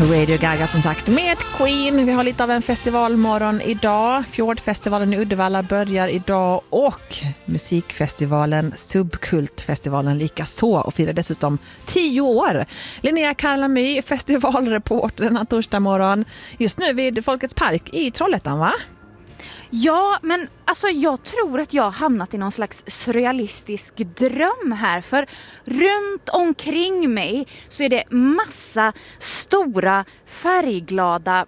Radio Gaga som sagt med Queen. Vi har lite av en festivalmorgon idag. Fjordfestivalen i Uddevalla börjar idag och musikfestivalen Subkultfestivalen lika så och firar dessutom 10 år. Linnea Karlamy, festivalreporter denna torsdag morgon. Just nu vid Folkets park i Trollhättan, va? Ja, men alltså jag tror att jag har hamnat i någon slags surrealistisk dröm här. För runt omkring mig så är det massa stora färgglada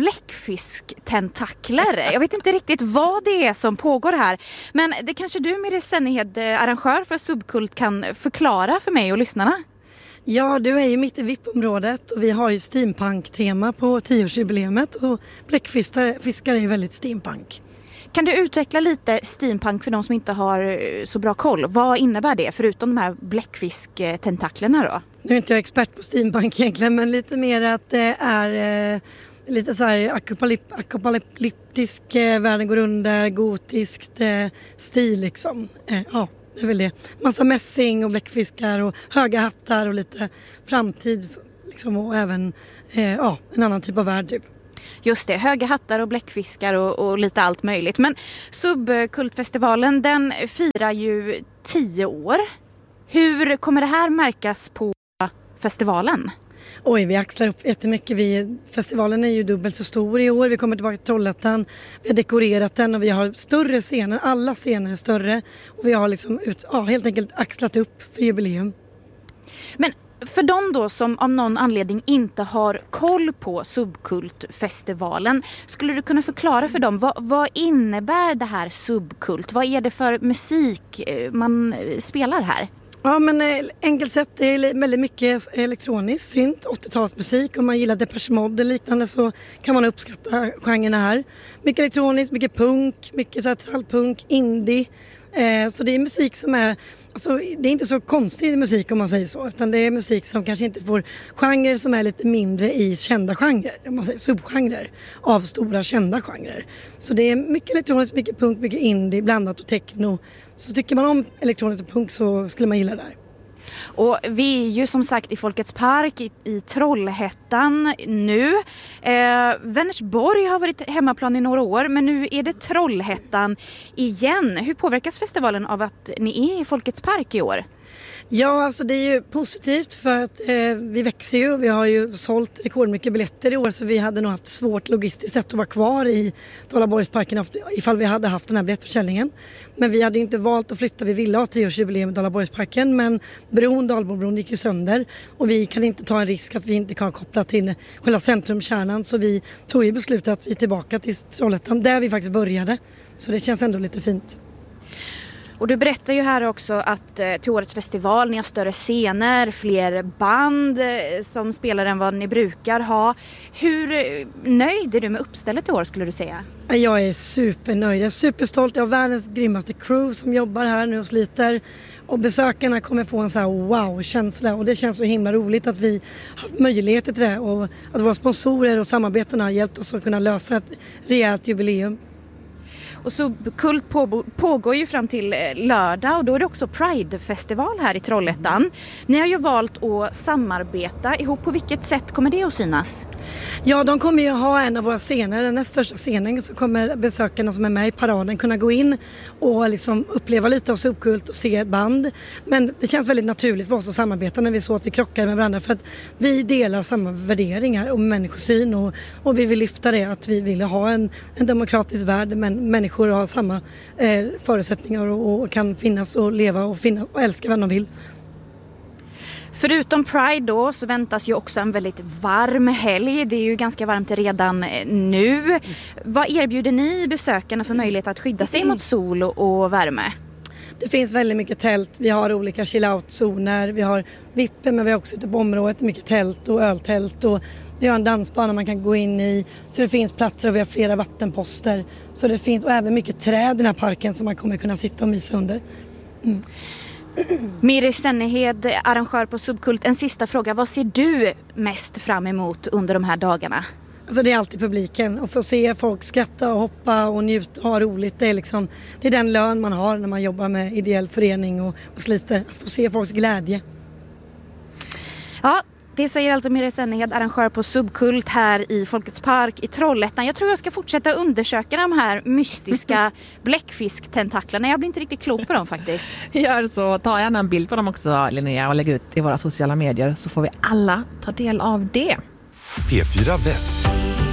bläckfisktentakler. Jag vet inte riktigt vad det är som pågår här. Men det kanske du med det Sennehed, arrangör för Subkult, kan förklara för mig och lyssnarna. Ja, du är ju mitt i VIP-området och vi har ju steampunk-tema på 10-årsjubileumet och bläckfiskar är ju väldigt steampunk. Kan du utveckla lite steampunk för de som inte har så bra koll? Vad innebär det förutom de här bläckfisktentaklerna då? Nu är inte jag expert på steampunk egentligen, men lite mer att det är lite så här apokalyptisk, världen går under, gotiskt stil liksom. Ja, det är väl det. Massa mässing och bläckfiskar och höga hattar och lite framtid liksom, och även en annan typ av värld typ. Just det, höga hattar och bläckfiskar och lite allt möjligt. Men Subkultfestivalen, den firar ju 10 år. Hur kommer det här märkas på festivalen? Oj, vi axlar upp jättemycket. Festivalen är ju dubbelt så stor i år. Vi kommer tillbaka till Trollhättan. Vi har dekorerat den och vi har större scener. Alla scener är större. Och vi har liksom helt enkelt axlat upp för jubileum. Men för de då som av någon anledning inte har koll på Subkultfestivalen, skulle du kunna förklara för dem vad innebär det här Subkult? Vad är det för musik man spelar här? Ja, men enkelt sett det är väldigt mycket elektronisk synt, 80-talsmusik. Om man gillar Depeche Mode eller liknande så kan man uppskatta genrerna här. Mycket elektroniskt, mycket punk, mycket så här trallpunk, indie. Så det är musik som är, alltså det är inte så konstig musik om man säger så, utan det är musik som kanske inte får genrer som är lite mindre i kända genrer, om man säger subgenrer av stora kända genrer. Så det är mycket elektroniskt, mycket punk, mycket indie, blandat och techno. Så tycker man om elektroniskt och punk så skulle man gilla det där. Och vi är ju som sagt i Folkets park i Trollhättan nu. Vänersborg har varit hemmaplan i några år, men nu är det Trollhättan igen. Hur påverkas festivalen av att ni är i Folkets park i år? Ja, alltså det är ju positivt för att vi växer ju. Vi har ju sålt rekordmycket biljetter i år så vi hade nog haft svårt logistiskt sett att vara kvar i Dalaborgsparken ifall vi hade haft den här biljettförsäljningen. Men vi hade inte valt att flytta. Vi ville ha 10-årsjubileum i Dalaborgsparken, men Dalbobron gick ju sönder och vi kan inte ta en risk att vi inte kan koppla till själva centrumkärnan, så vi tog ju beslutet att vi är tillbaka till Trollhättan där vi faktiskt började. Så det känns ändå lite fint. Och du berättar ju här också att till årets festival ni har större scener, fler band som spelar än vad ni brukar ha. Hur nöjd är du med uppstället i år skulle du säga? Jag är supernöjd, jag är superstolt. Jag har världens grymmaste crew som jobbar här nu och sliter. Och besökarna kommer få en så här wow-känsla och det känns så himla roligt att vi har haft möjligheter till det och att våra sponsorer och samarbetarna har hjälpt oss att kunna lösa ett rejält jubileum. Och Subkult pågår ju fram till lördag och då är det också Pride-festival här i Trollhättan. Ni har ju valt att samarbeta ihop. På vilket sätt kommer det att synas? Ja, de kommer ju ha en av våra scener, den näst största scenen, så kommer besökarna som är med i paraden kunna gå in och liksom uppleva lite av Subkult och se ett band. Men det känns väldigt naturligt för oss att samarbeta när vi så att vi krockar med varandra för att vi delar samma värderingar och människosyn och vi vill lyfta det att vi vill ha en demokratisk värld men människor har samma förutsättningar och kan finnas och leva och älska vad de vill. Förutom Pride då så väntas ju också en väldigt varm helg. Det är ju ganska varmt redan nu. Vad erbjuder ni besökarna för möjlighet att skydda sig mot sol och värme? Det finns väldigt mycket tält. Vi har olika chill-out-zoner. Vi har vippen men vi har också ute på området mycket tält och öltält. Och vi har en dansbana man kan gå in i. Så det finns platser och vi har flera vattenposter. Så det finns och även mycket träd i den här parken som man kommer kunna sitta och mysa under. Mm. Miri Sennehed, arrangör på Subkult. En sista fråga. Vad ser du mest fram emot under de här dagarna? Alltså det är alltid publiken. Och få se folk skratta och hoppa och njuta och ha roligt. Det är den lön man har när man jobbar med ideell förening och sliter. Att få se folks glädje. Ja, Det säger alltså Mirja Sennehed, arrangör på Subkult här i Folkets park i Trollhättan. Jag tror jag ska fortsätta undersöka de här mystiska bläckfisktentaklarna. Jag blir inte riktigt klok på dem faktiskt. Gör så, ta gärna en bild på dem också, Linnea, och lägg ut i våra sociala medier så får vi alla ta del av det. P4 Väst.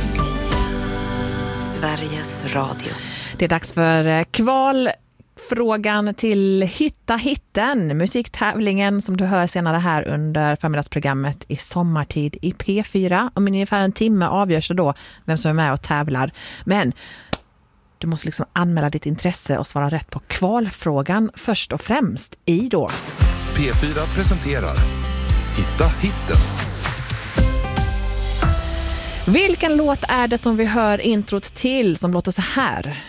Sveriges Radio. Det är dags för kvalfrågan till Hitta hitten, musiktävlingen som du hör senare här under förmiddagsprogrammet i sommartid i P4. Om ungefär en timme avgörs det då vem som är med och tävlar. Men du måste liksom anmäla ditt intresse och svara rätt på kvalfrågan först och främst i då. P4 presenterar Hitta hitten. Vilken låt är det som vi hör introt till som låter så här?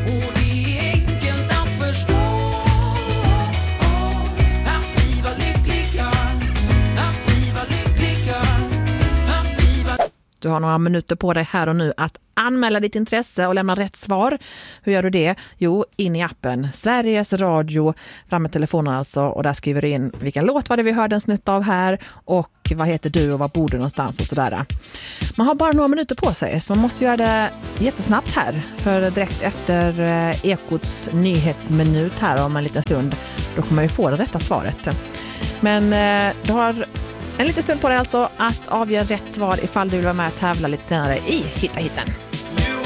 Du har några minuter på dig här och nu att anmäla ditt intresse och lämna rätt svar. Hur gör du det? Jo, in i appen Sveriges Radio, fram med telefonen alltså, och där skriver du in vilken låt var det vi hörde en snutt av här och vad heter du och var bor du någonstans och sådär. Man har bara några minuter på sig så man måste göra det jättesnabbt här, för direkt efter Ekots nyhetsminut här om en liten stund då kommer vi få det rätta svaret. Men du har en liten stund på dig alltså att avge rätt svar ifall du vill vara med och tävla lite senare i Hitta hitten.